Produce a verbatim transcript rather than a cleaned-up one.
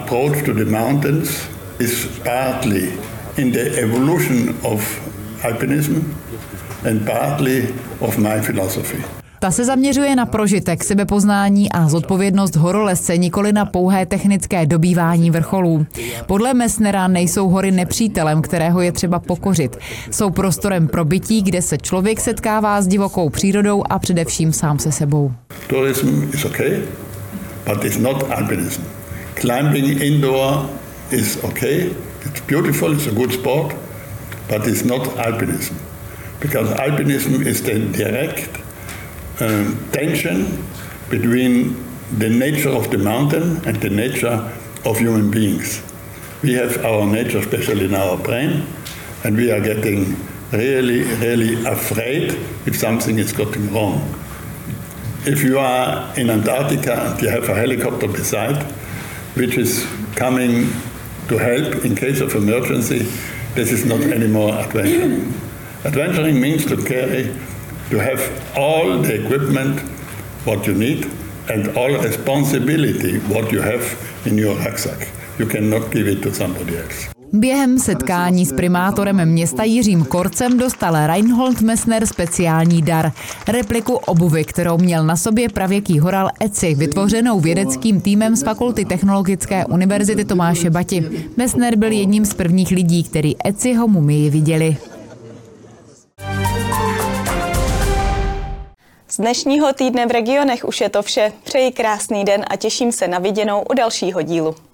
approach to the mountains is partly in the evolution of alpinism and partly of my philosophy. Ta se zaměřuje na prožitek, sebepoznání a zodpovědnost horolezce, nikoli na pouhé technické dobývání vrcholů. Podle Messnera nejsou hory nepřítelem, kterého je třeba pokořit. Jsou prostorem pro bytí, kde se člověk setkává s divokou přírodou a především sám se sebou. Tourism is okay, but it's not alpinism. Climbing indoor is okay, it's beautiful, it's a good sport, but it's not alpinism. Because alpinism is the direct Um, tension between the nature of the mountain and the nature of human beings. We have our nature, especially in our brain, and we are getting really, really afraid if something is going wrong. If you are in Antarctica and you have a helicopter beside, which is coming to help in case of emergency, this is not anymore adventuring. Adventuring means to carry to have all the equipment what you need and all responsibility what you have in your rucksack. You cannot give it to somebody else. Během setkání s primátorem města Jiřím Korcem dostal Reinhold Messner speciální dar. Repliku obuvy, kterou měl na sobě pravěký horal Eci, vytvořenou vědeckým týmem z Fakulty Technologické univerzity Tomáše Bati. Messner byl jedním z prvních lidí, který Eciho mumii viděli. Z dnešního týdne v regionech už je to vše. Přeji krásný den a těším se na viděnou u dalšího dílu.